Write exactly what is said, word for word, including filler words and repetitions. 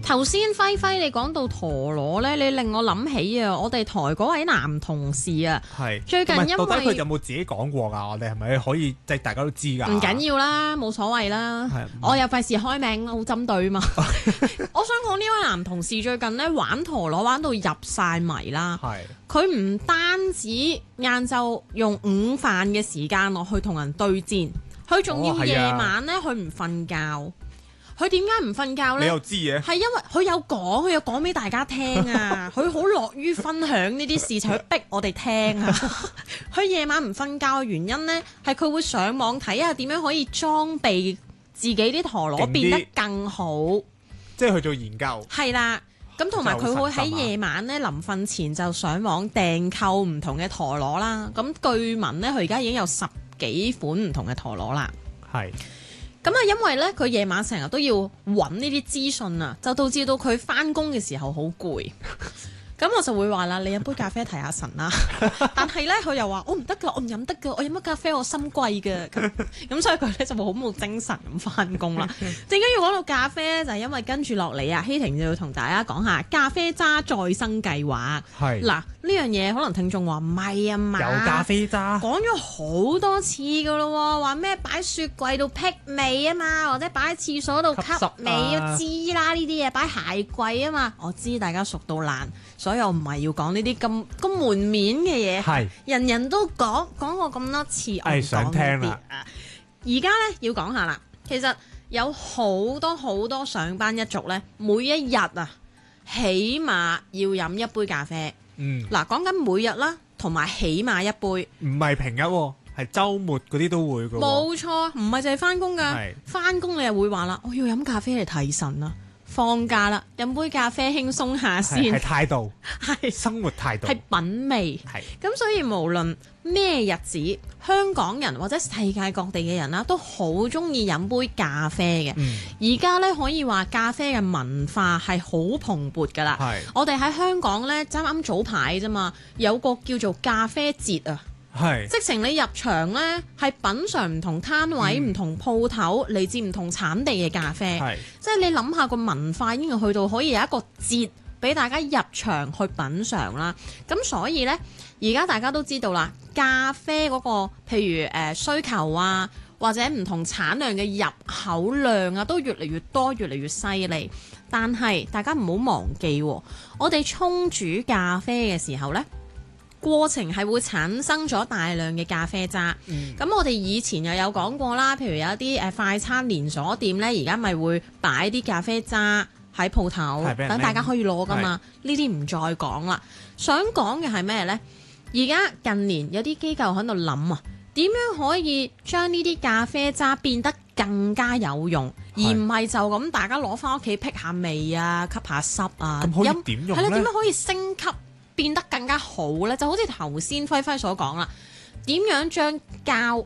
頭先輝輝你講到陀螺咧，你令我諗起啊，我哋台嗰位男同事啊， 係最近因為到底佢有冇自己講過㗎？我哋係咪可以即係大家都知㗎？ 唔緊要啦，冇所謂啦。我又費事開名，好針對嘛。我想講呢位男同事最近咧玩陀螺玩到入晒迷啦。 係佢唔單止晏晝用午飯嘅時間落去同人對戰，佢仲要夜晚咧佢唔瞓覺。佢點解唔瞓覺呢？ 你又知嘅？ 係因為佢有講，佢有講俾大家聽啊！佢好樂於分享呢啲事情，去逼我哋聽啊！佢夜晚唔瞓覺嘅原因呢，係佢會上網睇下點樣可以裝備自己啲陀螺變得更好。 即係去做研究。係啦，咁同埋佢會喺夜晚咧臨瞓前就上網訂購唔同嘅陀螺啦。咁據聞呢，佢而家已經有十幾款唔同嘅陀螺啦。 係。 咁啊，因為咧佢夜晚成日都要揾呢啲資訊啊，就導致到佢翻工嘅時候好攰。咁我就會話啦，你飲杯咖啡提下神啦。但係咧佢又話我唔得㗎，我唔飲得㗎，我飲乜咖啡我心貴㗎。咁咁所以佢咧就會好冇精神咁翻工啦。點解要講到咖啡咧？就係、是、因為跟住落嚟啊，希婷就要同大家講下咖啡渣再生計劃。係嗱呢樣嘢，可能聽眾話唔係啊嘛， 有咖啡渣講咗好多次㗎咯喎，話咩擺雪櫃度辟味啊嘛，或者擺喺廁所度吸味啊，知啦呢啲嘢，擺鞋櫃啊嘛，我知大家熟到爛。所以我唔係要講呢啲咁咁門面嘅嘢，人人都講講過咁多次，我唔講呢啲啊。而家咧要講下啦，其實有好多好多上班一族咧，每一日啊，起碼要飲一杯咖啡。嗯，嗱講緊每日啦，同埋起碼一杯， 唔係平日喎，係週末嗰啲都會㗎喎。 冇錯，唔係就係翻工㗎，翻工你又會話啦，我要飲咖啡嚟提神啊。放假啦，飲杯咖啡輕鬆下先。 係態度， 係生活態度， 係品味。係咁，所以無論咩日子，香港人或者世界各地嘅人啦，都好中意飲杯咖啡嘅。而家咧可以話咖啡嘅文化係好蓬勃㗎啦。係我哋喺香港咧，啱啱早排啫嘛，有個叫做咖啡節啊。係，直情你入場咧，係品嚐唔同攤位、唔、嗯、同鋪頭嚟自唔同產地嘅咖啡。係，即係你諗下個文化已經去到可以有一個節俾大家入場去品嚐啦。咁所以咧，而家大家都知道啦，咖啡嗰、那個譬如誒、呃、需求啊，或者唔同產量嘅入口量啊，都越嚟越多、越嚟越犀利。但係大家唔好忘記、哦，我哋沖煮咖啡嘅時候咧，過程係會產生咗大量嘅咖啡渣，咁、嗯、我哋以前又有講過啦，譬如有啲誒快餐連鎖店呢，而家咪會擺啲咖啡渣喺鋪頭，等大家可以攞噶嘛。呢啲唔再講啦。想講嘅係咩呢？而家近年有啲機構喺度諗啊，點樣可以將呢啲咖啡渣變得更加有用，而唔係就咁大家攞翻屋企辟下味啊、吸下濕啊。 咁可以點用呢？ 係啦，點樣可以升級？變得更加好呢？就好似頭先輝輝所講啦，點樣將膠